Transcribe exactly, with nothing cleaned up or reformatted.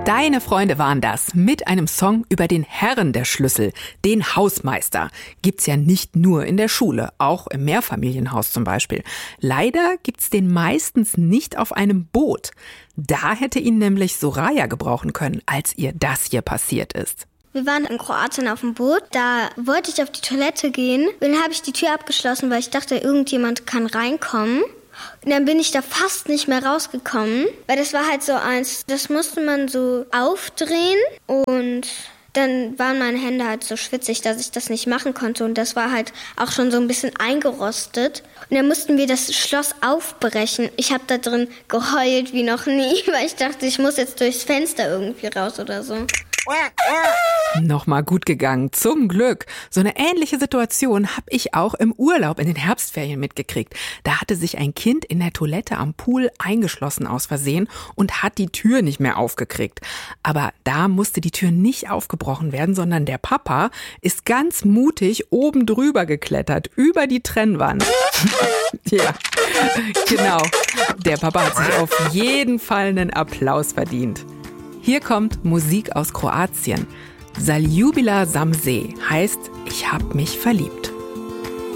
Deine Freunde waren das mit einem Song über den Herren der Schlüssel, den Hausmeister. Gibt's ja nicht nur in der Schule, auch im Mehrfamilienhaus zum Beispiel. Leider gibt's den meistens nicht auf einem Boot. Da hätte ihn nämlich Soraya gebrauchen können, als ihr das hier passiert ist. Wir waren in Kroatien auf dem Boot, da wollte ich auf die Toilette gehen. Dann habe ich die Tür abgeschlossen, weil ich dachte, irgendjemand kann reinkommen. Und dann bin ich da fast nicht mehr rausgekommen, weil das war halt so eins, das musste man so aufdrehen und dann waren meine Hände halt so schwitzig, dass ich das nicht machen konnte und das war halt auch schon so ein bisschen eingerostet. Und dann mussten wir das Schloss aufbrechen. Ich habe da drin geheult wie noch nie, weil ich dachte, ich muss jetzt durchs Fenster irgendwie raus oder so. Nochmal gut gegangen, zum Glück. So eine ähnliche Situation habe ich auch im Urlaub in den Herbstferien mitgekriegt. Da hatte sich ein Kind in der Toilette am Pool eingeschlossen aus Versehen und hat die Tür nicht mehr aufgekriegt. Aber da musste die Tür nicht aufgebrochen werden, sondern der Papa ist ganz mutig oben drüber geklettert, über die Trennwand. Ja, genau. Der Papa hat sich auf jeden Fall einen Applaus verdient. Hier kommt Musik aus Kroatien. Zaljubila sam se heißt, ich hab mich verliebt.